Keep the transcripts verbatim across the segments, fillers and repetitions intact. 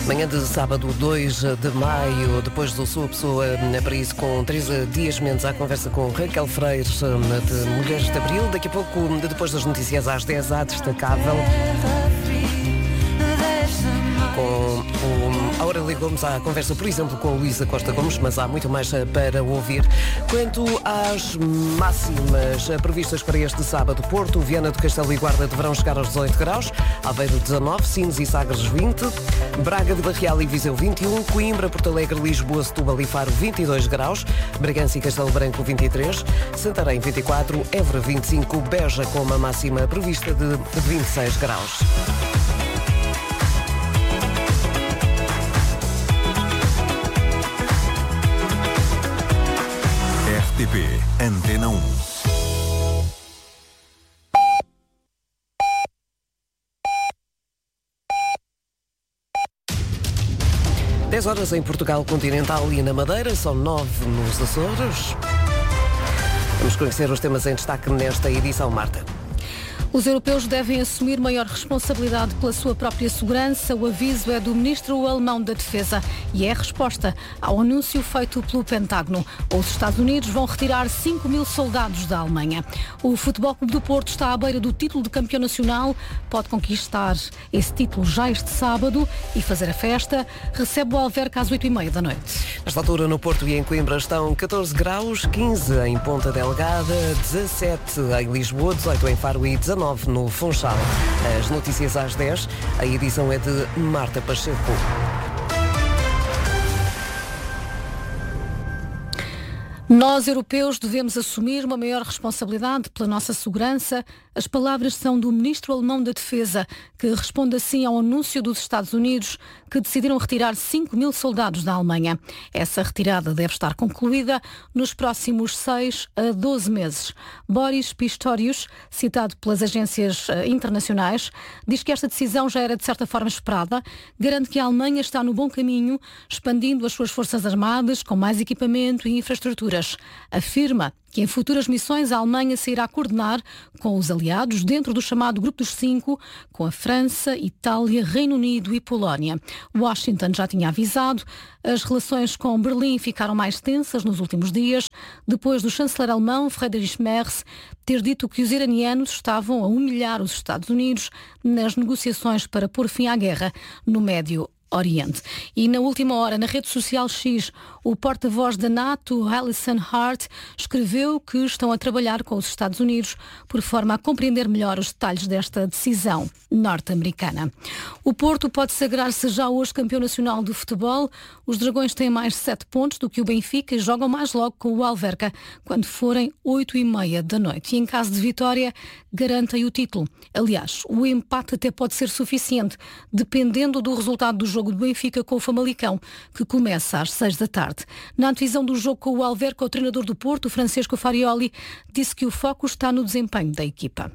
Manhã de sábado, dois de maio, depois do Sua Pessoa, para isso com Teresa Dias Mendes, à conversa com Raquel Freire, de Mulheres de Abril. Daqui a pouco, depois das notícias às dez, há destacável com o Aurélia Gomes, à conversa, por exemplo, com a Luísa Costa Gomes, mas há muito mais para ouvir. Quanto às máximas previstas para este sábado, Porto, Viana do Castelo e Guarda deverão chegar aos dezoito graus, Aveiro dezanove, Sines e Sagres vinte, Braga de Barreal e Viseu vinte e um, Coimbra, Porto Alegre, Lisboa, Setúbal e Faro vinte e dois graus, Bragança e Castelo Branco vinte e três, Santarém vinte e quatro, Évora vinte e cinco, Beja com uma máxima prevista de vinte e seis graus. R T P Antena um. dez horas em Portugal Continental e na Madeira, são nove nos Açores. Vamos conhecer os temas em destaque nesta edição, Marta. Os europeus devem assumir maior responsabilidade pela sua própria segurança. O aviso é do ministro alemão da Defesa e é a resposta ao anúncio feito pelo Pentágono. Os Estados Unidos vão retirar cinco mil soldados da Alemanha. O Futebol Clube do Porto está à beira do título de campeão nacional. Pode conquistar esse título já este sábado e fazer a festa. Recebe o Alverca às oito e meia da noite. Nesta altura, no Porto e em Coimbra estão catorze graus, quinze em Ponta Delgada, dezassete em Lisboa, dezoito em Faro e dezenove no Funchal. As notícias às dez, a edição é de Marta Pacheco. Nós, europeus, devemos assumir uma maior responsabilidade pela nossa segurança. As palavras são do ministro alemão da Defesa, que responde assim ao anúncio dos Estados Unidos, que decidiram retirar cinco mil soldados da Alemanha. Essa retirada deve estar concluída nos próximos seis a doze meses. Boris Pistorius, citado pelas agências internacionais, diz que esta decisão já era de certa forma esperada, garante que a Alemanha está no bom caminho, expandindo as suas forças armadas com mais equipamento e infraestrutura. Afirma que em futuras missões a Alemanha se irá coordenar com os aliados dentro do chamado Grupo dos Cinco, com a França, Itália, Reino Unido e Polónia. Washington já tinha avisado, as relações com Berlim ficaram mais tensas nos últimos dias, depois do chanceler alemão Friedrich Merz ter dito que os iranianos estavam a humilhar os Estados Unidos nas negociações para pôr fim à guerra no Médio Oriente. E na última hora, na rede social X, o porta-voz da NATO, Alison Hart, escreveu que estão a trabalhar com os Estados Unidos por forma a compreender melhor os detalhes desta decisão norte-americana. O Porto pode sagrar-se já hoje campeão nacional de futebol. Os Dragões têm mais sete pontos do que o Benfica e jogam mais logo com o Alverca, quando forem oito e meia da noite. E em caso de vitória, garantem o título. Aliás, o empate até pode ser suficiente, dependendo do resultado do jogo jogo do Benfica com o Famalicão, que começa às seis da tarde. Na antevisão do jogo com o Alverca, o treinador do Porto, Francesco Farioli, disse que o foco está no desempenho da equipa.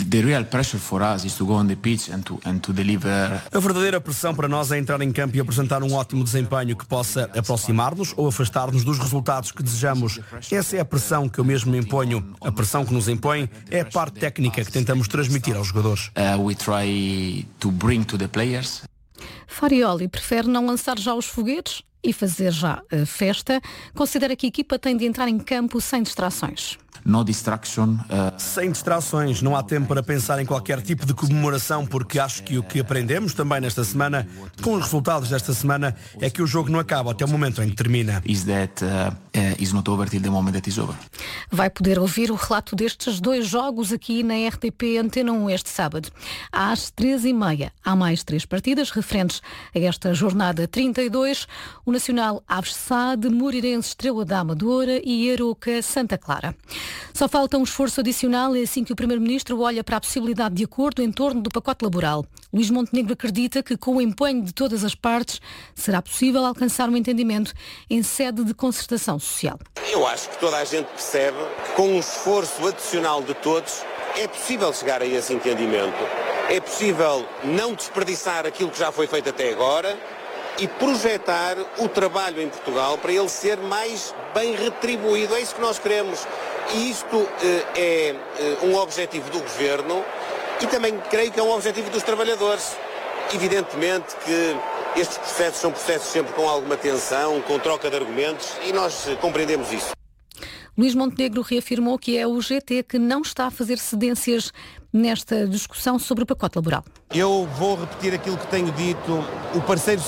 A verdadeira pressão para nós é entrar em campo e apresentar um ótimo desempenho que possa aproximar-nos ou afastar-nos dos resultados que desejamos. Essa é a pressão que eu mesmo me imponho. A pressão que nos impõe é a parte técnica que tentamos transmitir aos jogadores. Uh, we try to bring to the players. Farioli prefere não lançar já os foguetes e fazer já a festa. Considera que a equipa tem de entrar em campo sem distrações. No distraction, uh... Sem distrações, não há tempo para pensar em qualquer tipo de comemoração, porque acho que o que aprendemos também nesta semana, com os resultados desta semana, é que o jogo não acaba até o momento em que termina. Is that, uh, uh, is not over till the moment that is over. Vai poder ouvir o relato destes dois jogos aqui na R T P Antena um este sábado. Às treze e meia há mais três partidas referentes a esta jornada trinta e dois. O Nacional Aves Sade, Moreirense Estrela da Amadora e Aroca Santa Clara. Só falta um esforço adicional, é assim que o Primeiro-Ministro olha para a possibilidade de acordo em torno do pacote laboral. Luís Montenegro acredita que, com o empenho de todas as partes, será possível alcançar um entendimento em sede de concertação social. Eu acho que toda a gente percebe que, com um esforço adicional de todos, é possível chegar a esse entendimento. É possível não desperdiçar aquilo que já foi feito até agora e projetar o trabalho em Portugal para ele ser mais bem retribuído. É isso que nós queremos. E isto eh, é eh, um objetivo do Governo e também creio que é um objetivo dos trabalhadores. Evidentemente que Estes processos são processos sempre com alguma tensão, com troca de argumentos, e nós compreendemos isso. Luís Montenegro reafirmou que é o G T que não está a fazer cedências nesta discussão sobre o pacote laboral. Eu vou repetir aquilo que tenho dito. O parceiro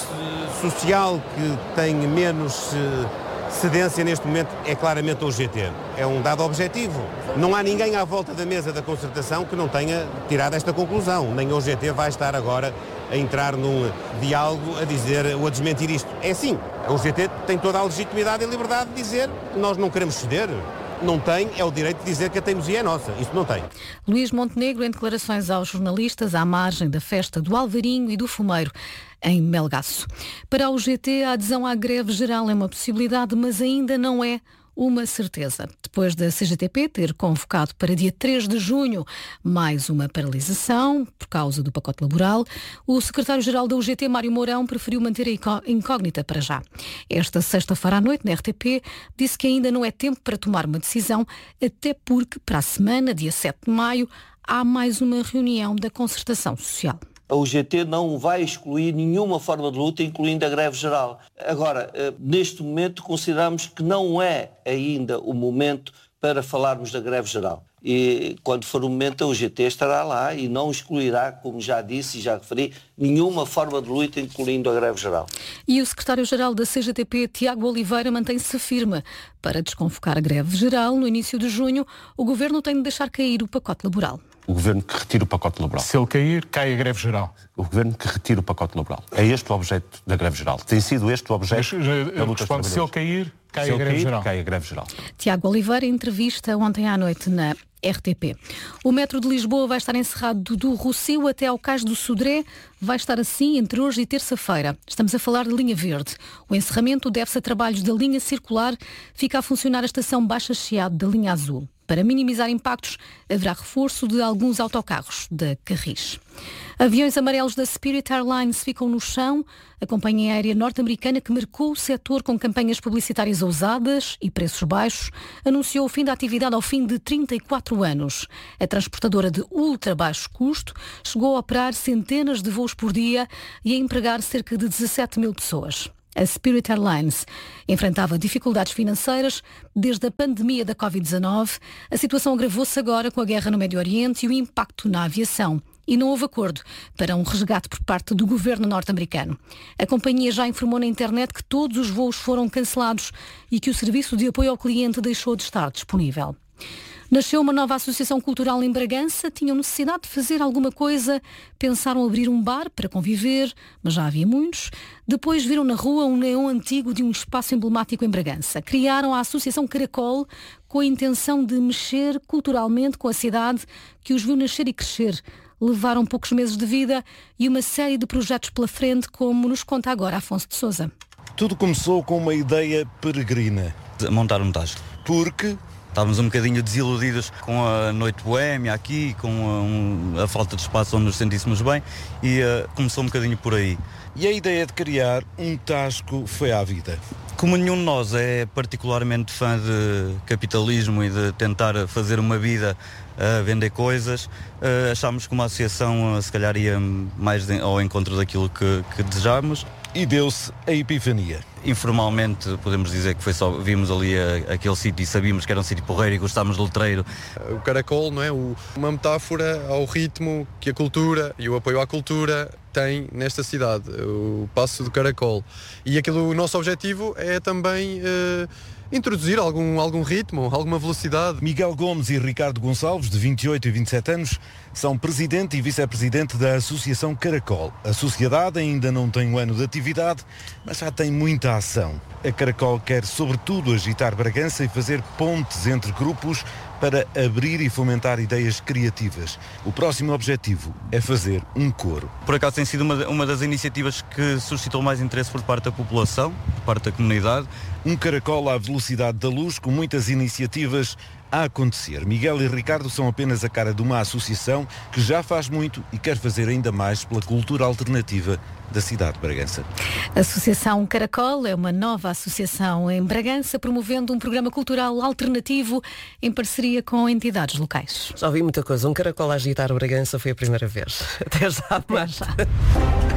social que tem menos cedência neste momento é claramente o G T. É um dado objetivo. Não há ninguém à volta da mesa da concertação que não tenha tirado esta conclusão. Nem o G T vai estar agora a entrar num diálogo a dizer ou a desmentir isto. É sim, o G T tem toda a legitimidade e liberdade de dizer nós não queremos ceder. Não tem, é o direito de dizer que a teimosia é nossa. Isso não tem. Luís Montenegro, em declarações aos jornalistas à margem da festa do Alvarinho e do Fumeiro, em Melgaço. Para o G T, a adesão à greve geral é uma possibilidade, mas ainda não é uma certeza. Depois da C G T P ter convocado para dia três de junho mais uma paralisação por causa do pacote laboral, o secretário-geral da U G T, Mário Mourão, preferiu manter a incógnita para já. Esta sexta-feira à noite, na R T P, disse que ainda não é tempo para tomar uma decisão, até porque para a semana, dia sete de maio, há mais uma reunião da concertação social. A U G T não vai excluir nenhuma forma de luta, incluindo a greve geral. Agora, neste momento, consideramos que não é ainda o momento para falarmos da greve geral. E quando for o momento, a U G T estará lá e não excluirá, como já disse e já referi, nenhuma forma de luta, incluindo a greve geral. E o secretário-geral da C G T P, Tiago Oliveira, mantém-se firme. Para desconvocar a greve geral, no início de junho, o Governo tem de deixar cair o pacote laboral. O Governo que retira o pacote laboral. Se ele cair, cai a greve geral. O Governo que retira o pacote laboral. É este o objeto da greve geral. Tem sido este o objeto Mas, da luta responde, se ele cair, cai se a greve cair, geral. cai a greve geral. Tiago Oliveira, entrevista ontem à noite na R T P. O metro de Lisboa vai estar encerrado do Rossio até ao Cais do Sodré. Vai estar assim entre hoje e terça-feira. Estamos a falar de linha verde. O encerramento deve-se a trabalhos da linha circular. Fica a funcionar a estação Baixa Chiado da linha azul. Para minimizar impactos, haverá reforço de alguns autocarros da Carris. Aviões amarelos da Spirit Airlines ficam no chão. A companhia aérea norte-americana, que marcou o setor com campanhas publicitárias ousadas e preços baixos, anunciou o fim da atividade ao fim de trinta e quatro anos. A transportadora de ultra baixo custo chegou a operar centenas de voos por dia e a empregar cerca de dezassete mil pessoas. A Spirit Airlines enfrentava dificuldades financeiras desde a pandemia da covid dezanove. A situação agravou-se agora com a guerra no Médio Oriente e o impacto na aviação. E não houve acordo para um resgate por parte do governo norte-americano. A companhia já informou na internet que todos os voos foram cancelados e que o serviço de apoio ao cliente deixou de estar disponível. Nasceu uma nova associação cultural em Bragança, tinham necessidade de fazer alguma coisa, pensaram abrir um bar para conviver, mas já havia muitos. Depois viram na rua um neon antigo de um espaço emblemático em Bragança. Criaram a Associação Caracol com a intenção de mexer culturalmente com a cidade que os viu nascer e crescer. Levaram poucos meses de vida e uma série de projetos pela frente, como nos conta agora Afonso de Sousa. Tudo começou com uma ideia peregrina. De montar um Tasco. Porque estávamos um bocadinho desiludidos com a noite boémia aqui, com a, um, a falta de espaço onde nos sentíssemos bem e uh, começou um bocadinho por aí. E a ideia de criar um Tasco foi à vida. Como nenhum de nós é particularmente fã de capitalismo e de tentar fazer uma vida a vender coisas, uh, achámos que uma associação uh, se calhar ia mais de, ao encontro daquilo que, que desejávamos. E deu-se a epifania. Informalmente podemos dizer que foi só, vimos ali a, aquele sítio e sabíamos que era um sítio porreiro e gostávamos do letreiro. O caracol, não é? O, uma metáfora ao ritmo que a cultura e o apoio à cultura tem nesta cidade, o passo do caracol. E aquilo, o nosso objetivo é também uh, introduzir algum, algum ritmo, alguma velocidade. Miguel Gomes e Ricardo Gonçalves, de vinte e oito e vinte e sete anos, são presidente e vice-presidente da Associação Caracol. A sociedade ainda não tem um ano de atividade, mas já tem muita ação. A Caracol quer, sobretudo, agitar Bragança e fazer pontes entre grupos para abrir e fomentar ideias criativas. O próximo objetivo é fazer um coro. Por acaso tem sido uma, uma das iniciativas que suscitou mais interesse por parte da população, por parte da comunidade. Um caracol à velocidade da luz, com muitas iniciativas a acontecer. Miguel e Ricardo são apenas a cara de uma associação que já faz muito e quer fazer ainda mais pela cultura alternativa da cidade de Bragança. A Associação Caracol é uma nova associação em Bragança, promovendo um programa cultural alternativo em parceria com entidades locais. Já ouvi muita coisa. Um caracol a agitar o Bragança foi a primeira vez. Até já, Marta.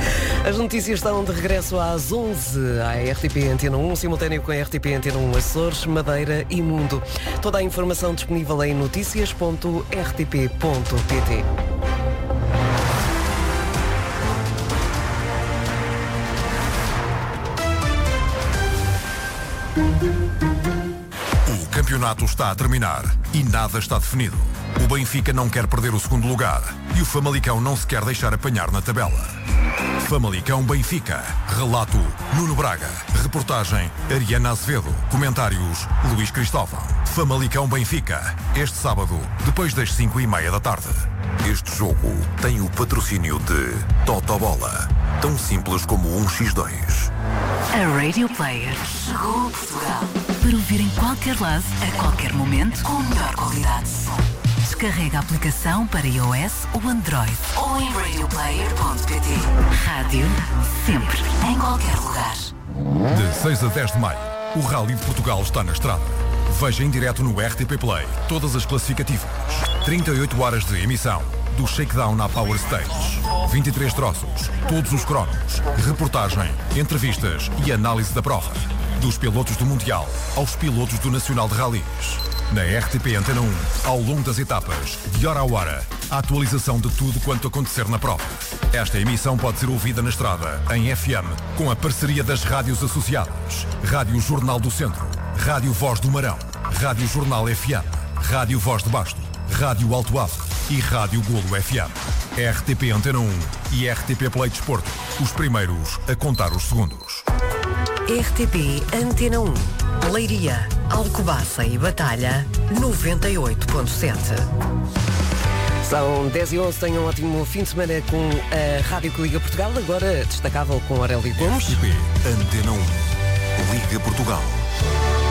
As notícias estão de regresso às onze, à R T P Antena um, simultâneo com a R T P Antena um Açores, Madeira e Mundo. Toda a informação disponível em notícias ponto r t p ponto p t. O campeonato está a terminar e nada está definido. O Benfica não quer perder o segundo lugar e o Famalicão não se quer deixar apanhar na tabela. Famalicão Benfica. Relato Nuno Braga. Reportagem Ariana Azevedo. Comentários Luís Cristóvão. Famalicão Benfica. Este sábado, depois das cinco e meia da tarde. Este jogo tem o patrocínio de Totobola. Tão simples como um por dois. A Radio Player chegou a Portugal para ouvir em qualquer lado, a qualquer momento, com a melhor qualidade de som. Descarrega a aplicação para iOS ou Android ou em radio player ponto p t. Rádio sempre, em qualquer lugar. De seis a dez de maio, o Rally de Portugal está na estrada. Veja em direto no R T P Play todas as classificativas. trinta e oito horas de emissão. Do shakedown à Power Stage. vinte e três troços, todos os cronos, reportagem, entrevistas e análise da prova. Dos pilotos do Mundial aos pilotos do Nacional de Rallys. Na R T P Antena um, ao longo das etapas, de hora a hora, a atualização de tudo quanto acontecer na prova. Esta emissão pode ser ouvida na estrada, em F M, com a parceria das rádios associadas. Rádio Jornal do Centro, Rádio Voz do Marão, Rádio Jornal F M, Rádio Voz de Basto, Rádio Alto Ave e Rádio Golo F M. R T P Antena um e R T P Play Desporto, os primeiros a contar os segundos. R T P Antena um, Leiria, Alcobaça e Batalha, noventa e oito ponto sete. São dez e onze, tenham um ótimo fim de semana com a Rádio que Liga Portugal, agora destacável com Aurélio Gomes. R T P Antena um, Liga Portugal.